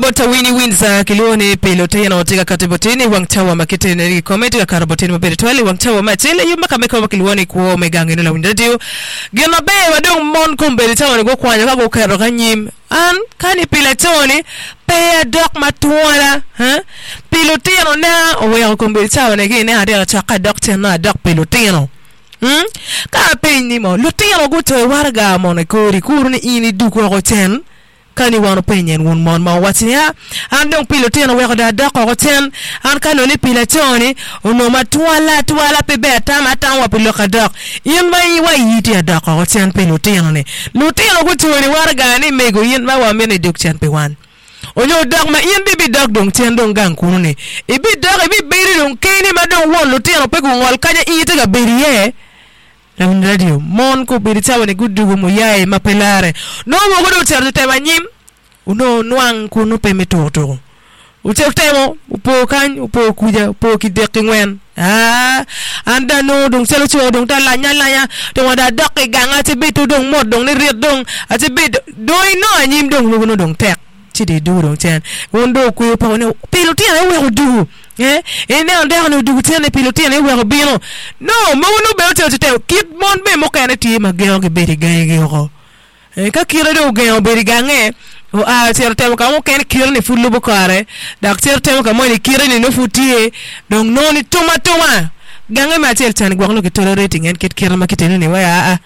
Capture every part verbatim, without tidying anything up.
bota wini winza kiloni pelote na otiga katibotini wangtawa makitene ni komenti ka karabotini mabere twali wangtawa machele yuma kameka kiloni ko megange no windadio gena be wadong mon kumbere tawa go kwanya ka go kero kanyim an kani pilatoni pe dok matwala ha pilotino na owe kumbere tawa ne gene hade chaka doctor na dok pilotino hm ka pe ni mo lutino go to warga mon ko ri kurni ini du ko ten kani wano penyen won mon ma watinya andong pilotino we da da ko ten an kano ni pilotoni ono matwala twala pe beta matan wa piloka dok yin mai wa yiti da ko ten pilotino ne lutino go to ni warga ni mego yin ma wa mene dok ten pe wan onyo dok ma yin bibi dok dong ten dong gang kunu ne ibi dok ibi beri dong kini ma dong won lutino pe ko ngol kanya yiti ga beri ye la radio mon ko beri tawa ne guddugo mo yae mapelare no mo godo terde te banyim uno nwang kunu pe metoto utemo upo kan upo kuja upo kidek ngwen ah anda no dong selo cho dong ta lanya lanya dong ada dok e ganga te betu dong mod dong ne riet dong ate bit doi no anyim dong lu no dong tek chidi du dong chen wondo ku pa ne pilotia e we du eh ene onda no du chen pilotia e we bino no mo no be te te kit mon be mo kana ti ma geo ke be ga ge ho e ka kira do geo be ga nge o a certain ka mo ken kira ne fulu bukare dak certain ka mo ni kira ne no futie donc no ni toma toma gange ma certain gwa no ke tolerating en ket kira ma kitene ne wa a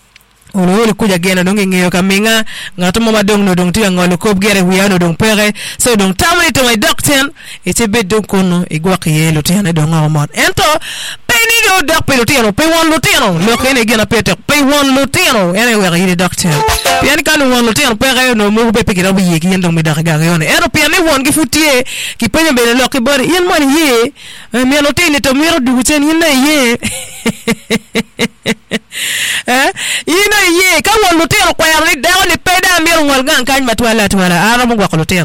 ono le kuja gena dong ngeyo kaminga ngato mama dong no dong tiga ngolo ko gere wiano dong pere so dong tamri to my doctor ete be dong kono e gwa kiyelo tiana dong ngomon ento peni do dok pe lutino pe won lutino lo kene gena pete pe won lutino ene we yiri doctor pian kanu won lutino pere no mo be pekira bi yiki yendong mi daga ga yone ero pian ne won gi futie ki penye be lo ki bori yen man ye mi lutino to miro du chen yin ye eh ina ye ka won lutino kwa ya ni dawo ni peda miro ngol gan kan matwala twala ara mo gwa lutino